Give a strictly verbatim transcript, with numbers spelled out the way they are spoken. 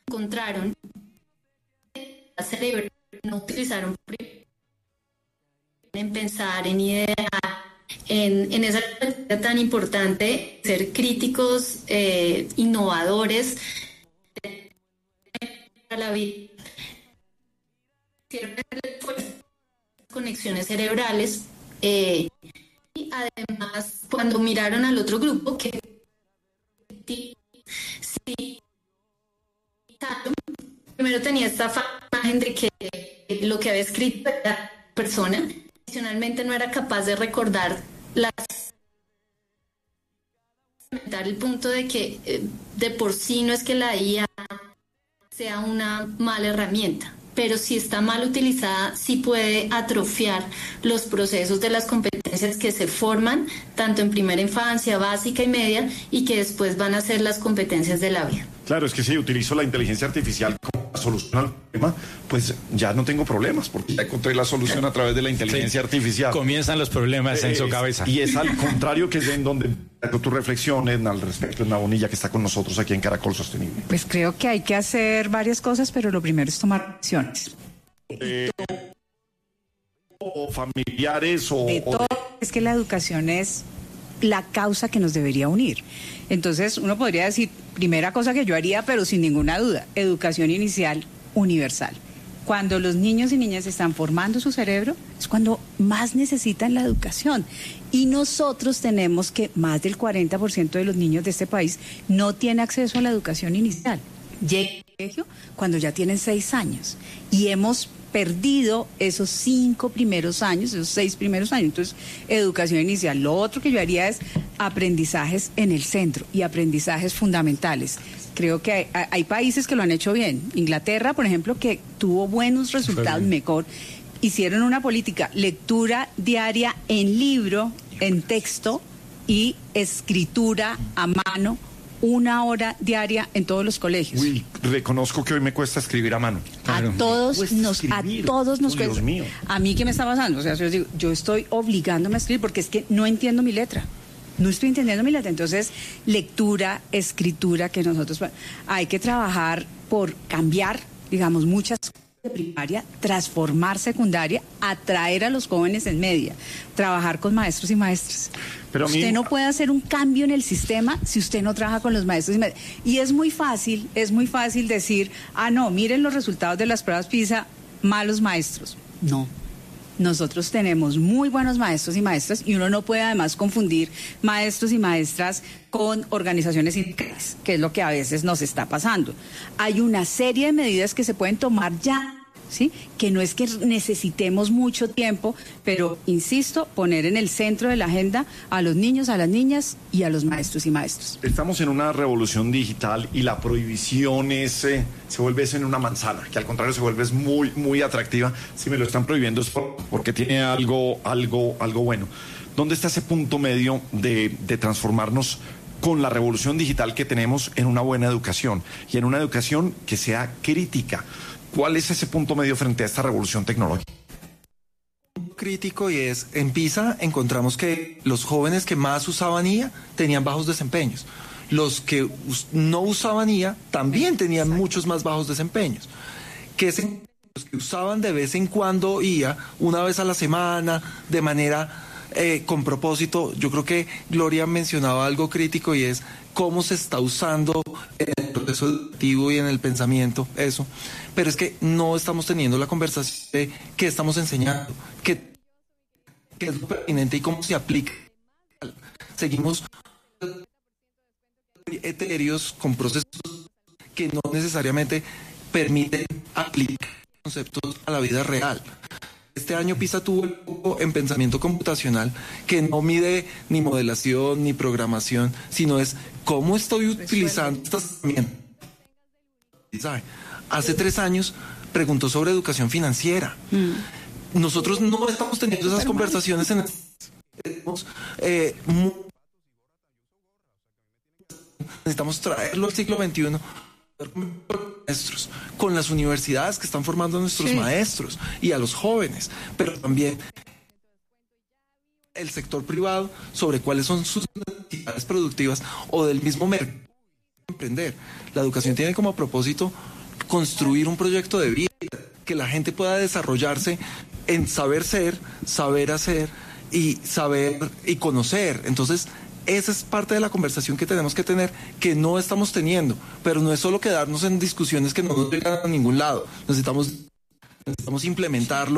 encontraron el cerebro, no utilizaron en pensar, en idear, en, en esa capacidad tan importante, ser críticos, eh, innovadores a la vida. Conexiones cerebrales, eh, y además cuando miraron al otro grupo que sí, primero tenía esta imagen de que lo que había escrito la persona adicionalmente no era capaz de recordar las el punto de que eh, de por sí no es que la I A sea una mala herramienta, pero si está mal utilizada, sí puede atrofiar los procesos de las competencias que se forman, tanto en primera infancia, básica y media, y que después van a ser las competencias de la vida. Claro, es que si utilizo la inteligencia artificial como solución al problema, pues ya no tengo problemas, porque ya encontré la solución a través de la inteligencia sí. artificial. Comienzan los problemas eh, en su cabeza. Y es al contrario, que es en donde tu reflexión al respecto, Edna Bonilla, que está con nosotros aquí en Caracol Sostenible. Pues creo que hay que hacer varias cosas, pero lo primero es tomar acciones. Eh, o familiares o... De todo, o de... es que la educación es la causa que nos debería unir. Entonces uno podría decir, primera cosa que yo haría, pero sin ninguna duda, educación inicial universal. Cuando los niños y niñas están formando su cerebro, es cuando más necesitan la educación. Y nosotros tenemos que más del cuarenta por ciento de los niños de este país no tiene acceso a la educación inicial. Llega al colegio cuando ya tienen seis años. Y hemos perdido esos cinco primeros años, esos seis primeros años. Entonces, educación inicial. Lo otro que yo haría es aprendizajes en el centro y aprendizajes fundamentales. Creo que hay, hay países que lo han hecho bien. Inglaterra, por ejemplo, que tuvo buenos resultados, mejor. Hicieron una política, lectura diaria en libro, en texto y escritura a mano, una hora diaria en todos los colegios. Uy, reconozco que hoy me cuesta escribir a mano. Claro. A todos pues nos, escribir. a todos nos oh, cuesta. Dios mío. A mí, ¿qué me está pasando? O sea, yo digo, yo estoy obligándome a escribir porque es que no entiendo mi letra. No estoy entendiendo mi letra. Entonces, lectura, escritura, que nosotros hay que trabajar por cambiar, digamos, muchas cosas de primaria, transformar secundaria, atraer a los jóvenes en media, trabajar con maestros y maestras. Pero usted mí... no puede hacer un cambio en el sistema si usted no trabaja con los maestros y maestras. Y es muy fácil, es muy fácil decir, ah, no, miren los resultados de las pruebas PISA, malos maestros. No. Nosotros tenemos muy buenos maestros y maestras y uno no puede además confundir maestros y maestras con organizaciones sindicales, que es lo que a veces nos está pasando. Hay una serie de medidas que se pueden tomar ya, ¿sí? Que no es que necesitemos mucho tiempo, pero insisto, poner en el centro de la agenda a los niños, a las niñas y a los maestros y maestros. Estamos en una revolución digital y la prohibición es, eh, se vuelve eso en una manzana, que al contrario se vuelve es muy, muy atractiva. Si me lo están prohibiendo es porque tiene algo, algo, algo bueno. ¿Dónde está ese punto medio de, de transformarnos con la revolución digital que tenemos en una buena educación y en una educación que sea crítica? ¿Cuál es ese punto medio frente a esta revolución tecnológica? Crítico, y es, en PISA encontramos que los jóvenes que más usaban I A tenían bajos desempeños. Los que us- no usaban I A también tenían muchos más bajos desempeños. Que se, los que usaban de vez en cuando I A, una vez a la semana, de manera eh, con propósito, yo creo que Gloria mencionaba algo crítico y es cómo se está usando en el proceso educativo y en el pensamiento eso. Pero es que no estamos teniendo la conversación de qué estamos enseñando, qué, qué es lo pertinente y cómo se aplica. Seguimos etéreos con procesos que no necesariamente permiten aplicar conceptos a la vida real. Este año PISA tuvo el foco en pensamiento computacional que no mide ni modelación ni programación, sino es cómo estoy utilizando estas herramientas. Hace tres años preguntó sobre educación financiera. Mm. Nosotros no estamos teniendo esas conversaciones en eh, necesitamos traerlo al siglo veintiuno maestros, con las universidades que están formando a nuestros sí. maestros y a los jóvenes, pero también el sector privado sobre cuáles son sus necesidades productivas o del mismo mercado emprender. La educación tiene como propósito construir un proyecto de vida, que la gente pueda desarrollarse en saber ser, saber hacer y saber y conocer. Entonces, esa es parte de la conversación que tenemos que tener, que no estamos teniendo, pero no es solo quedarnos en discusiones que no nos llegan a ningún lado. Necesitamos, necesitamos implementarlo